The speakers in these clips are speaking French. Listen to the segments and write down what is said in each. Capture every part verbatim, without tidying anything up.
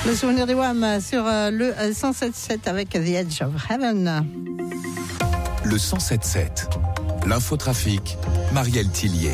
Le souvenir des W A M sur le cent sept sept avec The Edge of Heaven. Le cent sept sept, l'infotrafic, Marielle Tillier.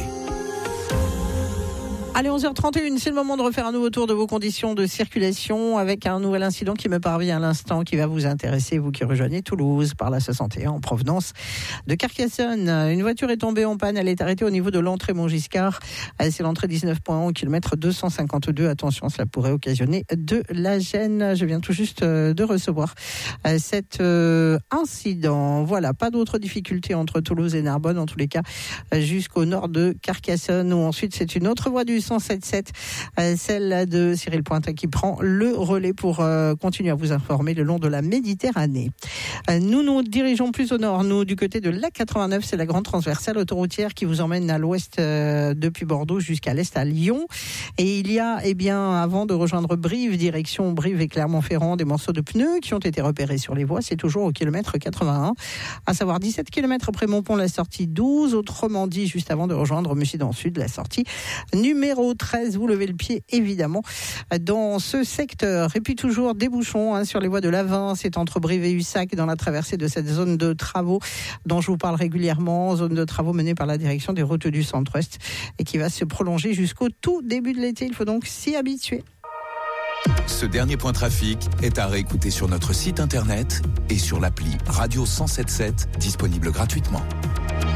Allez, onze heures trente et une, c'est le moment de refaire un nouveau tour de vos conditions de circulation avec un nouvel incident qui me parvient à l'instant, qui va vous intéresser, vous qui rejoignez Toulouse par la soixante et un en provenance de Carcassonne. Une voiture est tombée en panne, elle est arrêtée au niveau de l'entrée Montgiscard. C'est l'entrée dix-neuf point un au kilomètre deux cent cinquante-deux. Attention, cela pourrait occasionner de la gêne. Je viens tout juste de recevoir cet incident. Voilà, pas d'autres difficultés entre Toulouse et Narbonne, en tous les cas, jusqu'au nord de Carcassonne, où ensuite c'est une autre voie du cent sept sept, euh, celle de Cyril Pointin, qui prend le relais pour euh, continuer à vous informer le long de la Méditerranée. Euh, nous nous dirigeons plus au nord, nous, du côté de l'A quatre-vingt-neuf, c'est la grande transversale autoroutière qui vous emmène à l'ouest euh, depuis Bordeaux jusqu'à l'est à Lyon. Et il y a, eh bien, avant de rejoindre Brive, direction Brive et Clermont-Ferrand, des morceaux de pneus qui ont été repérés sur les voies. C'est toujours au kilomètre quatre-vingt-un, à savoir dix-sept kilomètres après Montpont, la sortie douze, autrement dit, juste avant de rejoindre Mussidan-Sud, la sortie numéro treize, vous levez le pied évidemment dans ce secteur. Et puis toujours des bouchons hein, sur les voies de l'A vingt, c'est entre Brive et Ussac dans la traversée de cette zone de travaux dont je vous parle régulièrement, zone de travaux menée par la direction des routes du Centre-Ouest et qui va se prolonger jusqu'au tout début de l'été. Il faut donc s'y habituer. Ce dernier point trafic est à réécouter sur notre site internet et sur l'appli Radio cent soixante-dix-sept, disponible gratuitement.